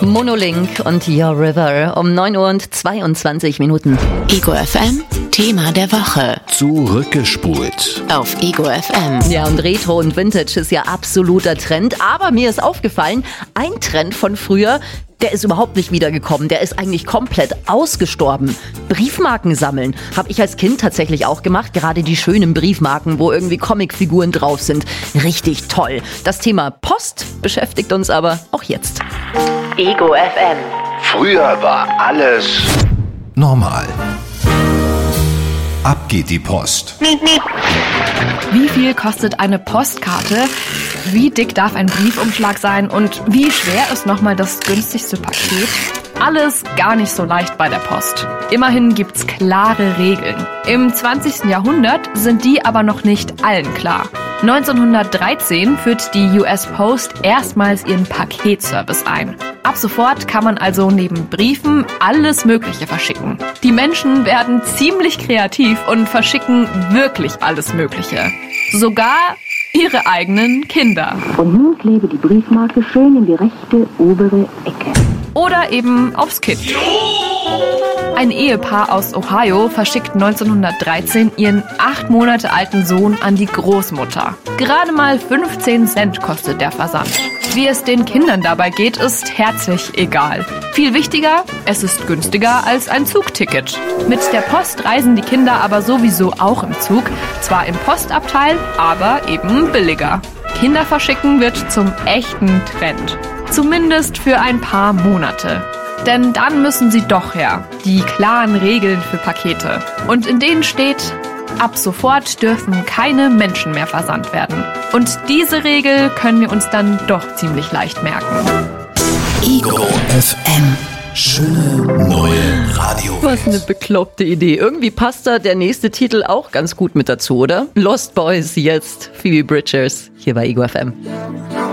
Monolink und Your River um 9:22 Ego FM, Thema der Woche. Zurückgespult. Auf Ego FM. Ja, und Retro und Vintage ist ja absoluter Trend. Aber mir ist aufgefallen, ein Trend von früher, der ist überhaupt nicht wiedergekommen. Der ist eigentlich komplett ausgestorben. Briefmarken sammeln. Habe ich als Kind tatsächlich auch gemacht. Gerade die schönen Briefmarken, wo irgendwie Comicfiguren drauf sind. Richtig toll. Das Thema Post beschäftigt uns aber auch jetzt. Ego FM. Früher war alles normal. Ab geht die Post. Wie viel kostet eine Postkarte? Wie dick darf ein Briefumschlag sein? Und wie schwer ist nochmal das günstigste Paket? Alles gar nicht so leicht bei der Post. Immerhin gibt's klare Regeln. Im 20. Jahrhundert sind die aber noch nicht allen klar. 1913 führt die US Post erstmals ihren Paketservice ein. Ab sofort kann man also neben Briefen alles Mögliche verschicken. Die Menschen werden ziemlich kreativ und verschicken wirklich alles Mögliche. Sogar ihre eigenen Kinder. Und nun klebe die Briefmarke schön in die rechte obere Ecke. Oder eben aufs Kind. Ein Ehepaar aus Ohio verschickt 1913 ihren 8 Monate alten Sohn an die Großmutter. Gerade mal 15 Cent kostet der Versand. Wie es den Kindern dabei geht, ist herzlich egal. Viel wichtiger, es ist günstiger als ein Zugticket. Mit der Post reisen die Kinder aber sowieso auch im Zug. Zwar im Postabteil, aber eben billiger. Kinder verschicken wird zum echten Trend. Zumindest für ein paar Monate. Denn dann müssen sie doch her. Die klaren Regeln für Pakete. Und in denen steht, ab sofort dürfen keine Menschen mehr versandt werden. Und diese Regel können wir uns dann doch ziemlich leicht merken. Ego FM. Schöne neue Radio. Was eine bekloppte Idee. Irgendwie passt da der nächste Titel auch ganz gut mit dazu, oder? Lost Boys jetzt, Phoebe Bridgers, hier bei Ego FM.